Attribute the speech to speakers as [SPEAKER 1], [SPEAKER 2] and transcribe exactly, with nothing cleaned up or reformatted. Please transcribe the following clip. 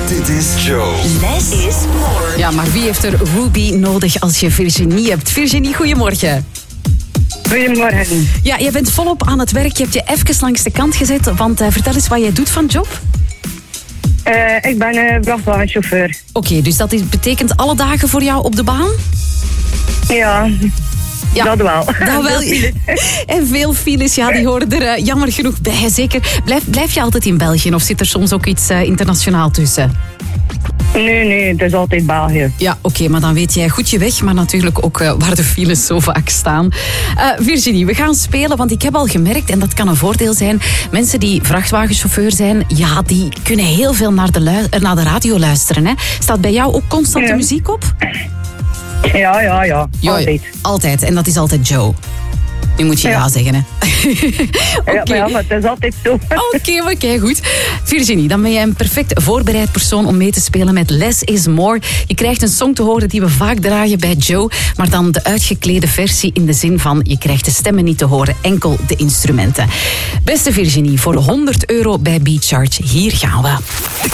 [SPEAKER 1] Dit is Joe.
[SPEAKER 2] Less is more.
[SPEAKER 3] Ja, maar wie heeft er Ruby nodig als je Virginie hebt? Virginie, goedemorgen.
[SPEAKER 4] Goedemorgen.
[SPEAKER 3] Ja, je bent volop aan het werk. Je hebt je even langs de kant gezet. Want uh, vertel eens wat jij doet van job.
[SPEAKER 4] Uh, ik ben uh, vrachtwagenchauffeur.
[SPEAKER 3] Oké, okay, dus dat is, betekent alle dagen voor jou op de baan?
[SPEAKER 4] Ja, ja. dat wel.
[SPEAKER 3] Dat wel. En veel files, ja, die horen er uh, jammer genoeg bij. Zeker. Blijf, blijf je altijd in België of zit er soms ook iets uh, internationaal tussen?
[SPEAKER 4] Nee, nee, het is altijd België.
[SPEAKER 3] Ja, oké, okay, maar dan weet jij goed je weg, maar natuurlijk ook uh, waar de files zo vaak staan. Uh, Virginie, we gaan spelen, want ik heb al gemerkt, en dat kan een voordeel zijn, mensen die vrachtwagenchauffeur zijn, ja, die kunnen heel veel naar de, lu- naar de radio luisteren. Hè? Staat bij jou ook constant ja. de muziek op?
[SPEAKER 4] Ja, ja, ja. Altijd.
[SPEAKER 3] Jo, altijd. En dat is altijd Joe. Nu moet je ja, ja zeggen, hè.
[SPEAKER 4] Okay. Ja, maar ja, maar het is altijd zo.
[SPEAKER 3] Oké, okay, oké, okay, goed. Virginie, dan ben jij een perfect voorbereid persoon om mee te spelen met Less is More. Je krijgt een song te horen die we vaak dragen bij Joe, maar dan de uitgeklede versie in de zin van je krijgt de stemmen niet te horen, enkel de instrumenten. Beste Virginie, voor honderd euro bij Beat Charge, hier gaan we.